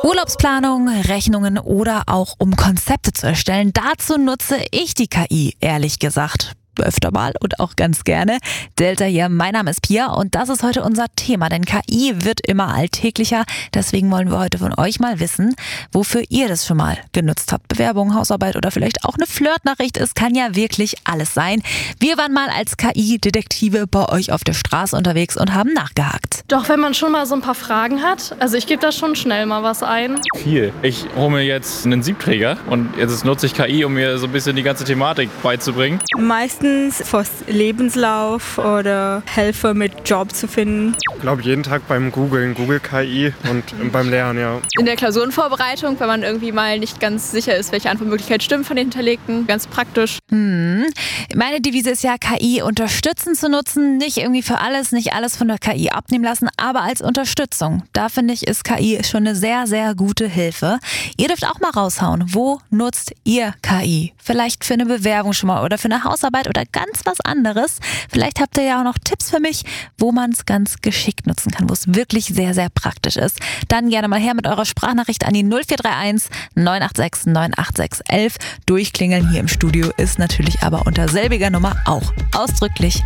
Urlaubsplanung, Rechnungen oder auch um Konzepte zu erstellen. Dazu nutze ich die KI, ehrlich gesagt. Öfter mal und auch ganz gerne. Delta hier, mein Name ist Pia und das ist heute unser Thema, denn KI wird immer alltäglicher. Deswegen wollen wir heute von euch mal wissen, wofür ihr das schon mal genutzt habt. Bewerbung, Hausarbeit oder vielleicht auch eine Flirtnachricht. Es kann ja wirklich alles sein. Wir waren mal als KI-Detektive bei euch auf der Straße unterwegs und haben nachgehakt. Doch, wenn man schon mal so ein paar Fragen hat, also ich gebe da schon schnell mal was ein. Viel. Ich hole mir jetzt einen Siebträger und jetzt nutze ich KI, um mir so ein bisschen die ganze Thematik beizubringen. Meistens fürs Lebenslauf oder Helfer mit Job zu finden. Ich glaube jeden Tag beim Googlen, Google KI und beim Lernen, ja. In der Klausurenvorbereitung, wenn man irgendwie mal nicht ganz sicher ist, welche Antwortmöglichkeit stimmt von den Hinterlegten, ganz praktisch. Meine Devise ist ja, KI unterstützend zu nutzen, nicht irgendwie für alles, nicht alles von der KI abnehmen lassen, aber als Unterstützung. Da finde ich, ist KI schon eine sehr, sehr gute Hilfe. Ihr dürft auch mal raushauen, wo nutzt ihr KI? Vielleicht für eine Bewerbung schon mal oder für eine Hausarbeit oder ganz was anderes. Vielleicht habt ihr ja auch noch Tipps für mich, wo man es ganz geschickt nutzen kann, wo es wirklich sehr, sehr praktisch ist. Dann gerne mal her mit eurer Sprachnachricht an die 0431 986 986 11. Durchklingeln hier im Studio ist natürlich aber unter selbiger Nummer auch ausdrücklich